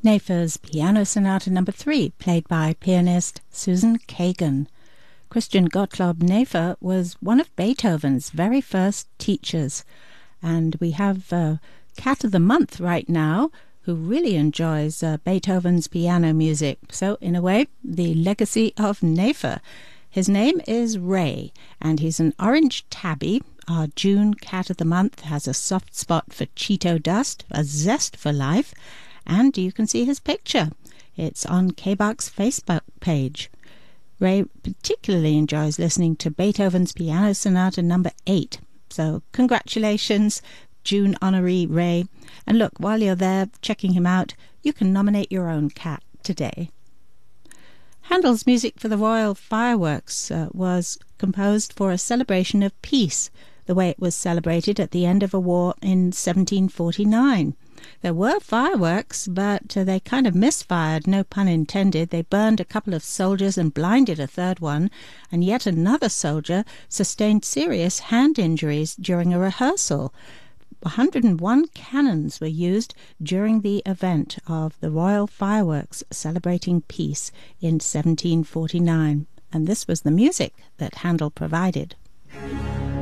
Nefer's Piano Sonata No. 3, played by pianist Susan Kagan. Christian Gottlob Nefer was one of Beethoven's very first teachers, and we have Cat of the Month right now, who really enjoys Beethoven's piano music. So, in a way, the legacy of Nefer. His name is Ray, and he's an orange tabby. Our June Cat of the Month has a soft spot for Cheeto dust, a zest for life, and you can see his picture. It's on KBAK's Facebook page. Ray particularly enjoys listening to Beethoven's Piano Sonata No. 8. So congratulations, June honoree Ray. And look, while you're there checking him out, you can nominate your own cat today. Handel's music for the Royal Fireworks was composed for a celebration of peace, the way it was celebrated at the end of a war in 1749. There were fireworks, but they kind of misfired, no pun intended. They burned a couple of soldiers and blinded a third one, and yet another soldier sustained serious hand injuries during a rehearsal. 101 cannons were used during the event of the Royal Fireworks celebrating peace in 1749, and this was the music that Handel provided.